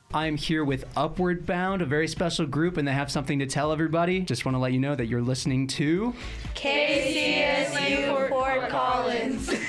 I am here with Upward Bound, a very special group, and they have something to tell everybody. Just want to let you know that you're listening to KCSU Fort Collins.